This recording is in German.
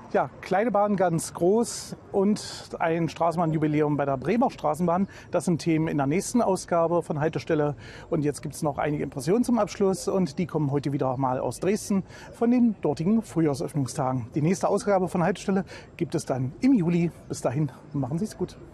Ja, kleine Bahn ganz groß und ein Straßenbahnjubiläum bei der Bremer Straßenbahn. Das sind Themen in der nächsten Ausgabe von Haltestelle. Und jetzt gibt es noch einige Impressionen zum Abschluss und die kommen heute wieder mal aus Dresden von den dortigen Frühjahrsöffnungstagen. Die nächste Ausgabe von Haltestelle gibt es dann im Juli. Bis dahin, machen Sie es gut.